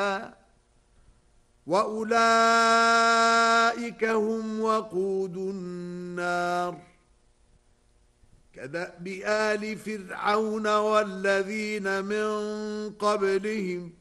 وأولئك هم وقود النار كدأب آل فرعون والذين من قبلهم